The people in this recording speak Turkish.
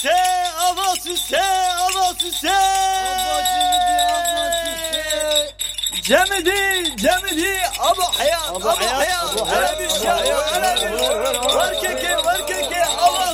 süse, ava süse, ava süse. Cemidi, abu hayat, abu hayat. Var keke, ava